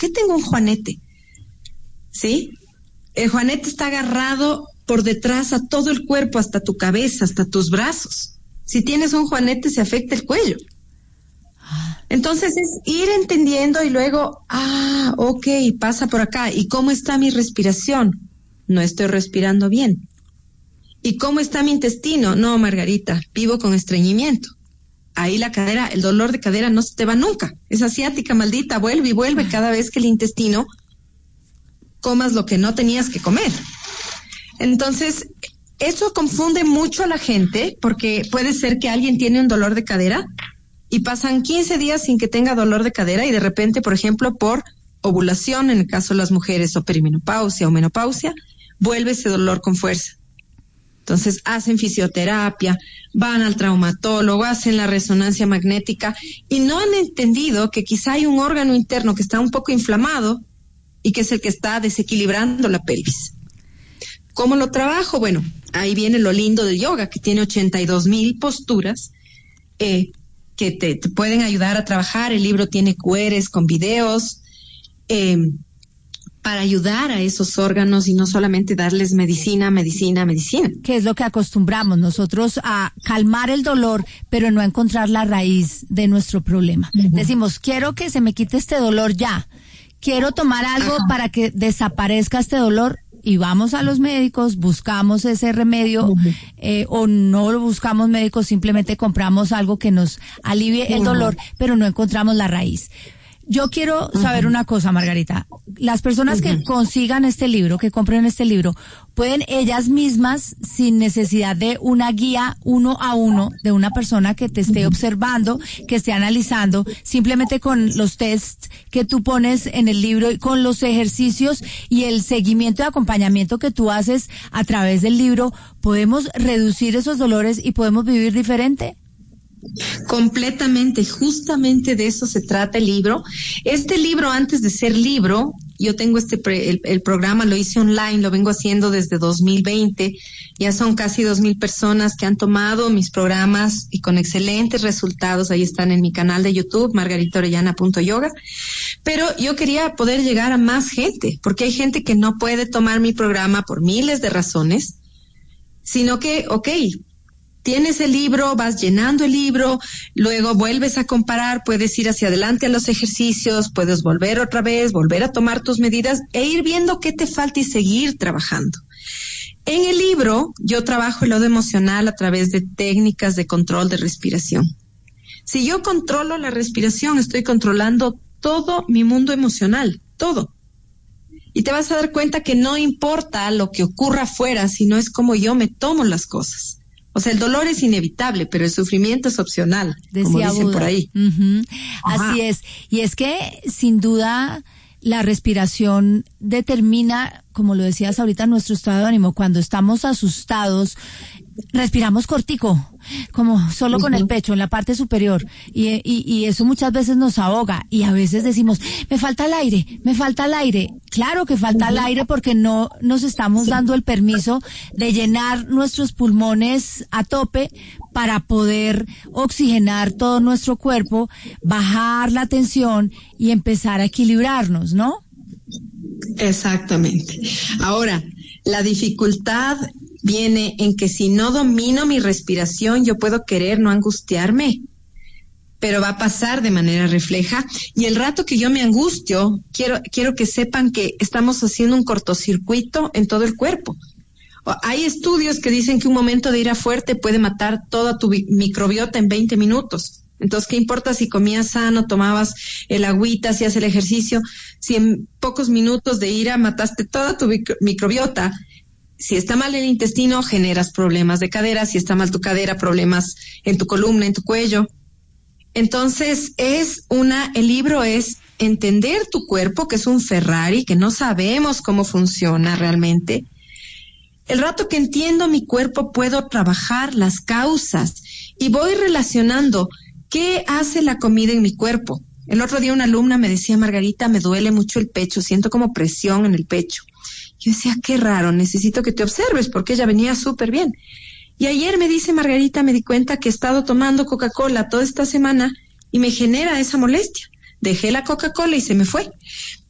qué tengo un juanete? ¿Sí? El juanete está agarrado por detrás a todo el cuerpo, hasta tu cabeza, hasta tus brazos. Si tienes un juanete, se afecta el cuello. Entonces es ir entendiendo y luego, ok, pasa por acá. ¿Y cómo está mi respiración? No estoy respirando bien. ¿Y cómo está mi intestino? No, Margarita, vivo con estreñimiento. Ahí la cadera, el dolor de cadera no se te va nunca. Es asiática, maldita, vuelve y vuelve cada vez que el intestino comas lo que no tenías que comer. Entonces, eso confunde mucho a la gente, porque puede ser que alguien tiene un dolor de cadera y pasan 15 días sin que tenga dolor de cadera y de repente, por ejemplo, por ovulación, en el caso de las mujeres, o perimenopausia o menopausia, vuelve ese dolor con fuerza. Entonces hacen fisioterapia, van al traumatólogo, hacen la resonancia magnética y no han entendido que quizá hay un órgano interno que está un poco inflamado y que es el que está desequilibrando la pelvis. ¿Cómo lo trabajo? Bueno, ahí viene lo lindo del yoga, que tiene 82,000 posturas que te pueden ayudar a trabajar. El libro tiene QRs con videos para ayudar a esos órganos y no solamente darles medicina. Que es lo que acostumbramos nosotros a calmar el dolor, pero no a encontrar la raíz de nuestro problema. Decimos, quiero que se me quite este dolor ya. Quiero tomar algo para que desaparezca este dolor y vamos a los médicos, buscamos ese remedio o no buscamos médicos, simplemente compramos algo que nos alivie el dolor, pero no encontramos la raíz. Yo quiero saber una cosa, Margarita. Las personas que consigan este libro, que compren este libro, pueden ellas mismas, sin necesidad de una guía 1 a 1 de una persona que te esté observando, que esté analizando, simplemente con los tests que tú pones en el libro y con los ejercicios y el seguimiento y acompañamiento que tú haces a través del libro, ¿podemos reducir esos dolores y podemos vivir diferente? Completamente, justamente de eso se trata el libro. Este libro, antes de ser libro, yo tengo el programa, lo hice online, lo vengo haciendo desde 2020, ya son casi 2,000 personas que han tomado mis programas y con excelentes resultados. Ahí están en mi canal de YouTube, margaritaorellana.yoga. Pero yo quería poder llegar a más gente, porque hay gente que no puede tomar mi programa por miles de razones, sino que, tienes el libro, vas llenando el libro, luego vuelves a comparar, puedes ir hacia adelante a los ejercicios, puedes volver otra vez, volver a tomar tus medidas e ir viendo qué te falta y seguir trabajando. En el libro yo trabajo el lodo emocional a través de técnicas de control de respiración. Si yo controlo la respiración, estoy controlando todo mi mundo emocional, todo. Y te vas a dar cuenta que no importa lo que ocurra afuera, sino es como yo me tomo las cosas. O sea, el dolor es inevitable, pero el sufrimiento es opcional, como dicen Buda. Por ahí. Así es. Y es que, sin duda, la respiración determina, como lo decías ahorita, nuestro estado de ánimo. Cuando estamos asustados, respiramos cortico, como solo con el pecho, en la parte superior. Y eso muchas veces nos ahoga. Y a veces decimos, me falta el aire. Claro que falta el aire porque no nos estamos dando el permiso de llenar nuestros pulmones a tope para poder oxigenar todo nuestro cuerpo, bajar la tensión y empezar a equilibrarnos, ¿no? Exactamente. Ahora, la dificultad viene en que si no domino mi respiración, yo puedo querer no angustiarme, pero va a pasar de manera refleja. Y el rato que yo me angustio, quiero que sepan que estamos haciendo un cortocircuito en todo el cuerpo. Hay estudios que dicen que un momento de ira fuerte puede matar toda tu microbiota en 20 minutos. Entonces, ¿qué importa si comías sano, tomabas el agüita, hacías el ejercicio? Si en pocos minutos de ira mataste toda tu microbiota. Si está mal el intestino, generas problemas de cadera. Si está mal tu cadera, problemas en tu columna, en tu cuello. Entonces, el libro es entender tu cuerpo, que es un Ferrari, que no sabemos cómo funciona realmente. El rato que entiendo mi cuerpo, puedo trabajar las causas y voy relacionando qué hace la comida en mi cuerpo. El otro día una alumna me decía, Margarita, me duele mucho el pecho, siento como presión en el pecho. Yo decía, qué raro, necesito que te observes, porque ella venía súper bien. Y ayer me dice, Margarita, me di cuenta que he estado tomando Coca-Cola toda esta semana y me genera esa molestia. Dejé la Coca-Cola y se me fue.